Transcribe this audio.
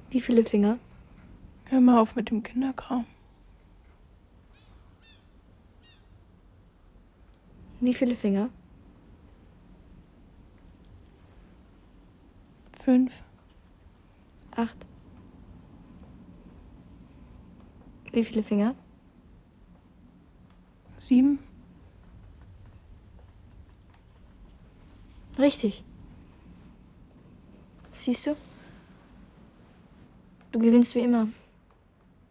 Wie viele Finger? Hör mal auf mit dem Kinderkram. Wie viele Finger? 5. 8. Wie viele Finger? 7. Richtig. Siehst du? Du gewinnst wie immer.